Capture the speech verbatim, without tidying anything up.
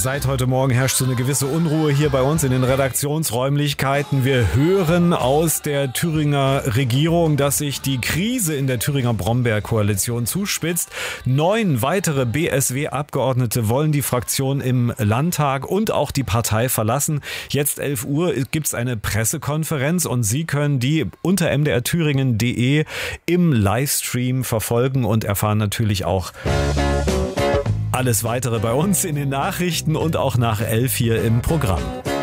Seit heute Morgen herrscht so eine gewisse Unruhe hier bei uns in den Redaktionsräumlichkeiten. Wir hören aus der Thüringer Regierung, dass sich die Krise in der Thüringer Brombeer-Koalition zuspitzt. Neun weitere B S W-Abgeordnete wollen die Fraktion im Landtag und auch die Partei verlassen. Jetzt elf Uhr gibt es eine Pressekonferenz und Sie können die unter m d r thüringen punkt d e im Livestream verfolgen und erfahren natürlich auch alles Weitere bei uns in den Nachrichten und auch nach elf hier im Programm.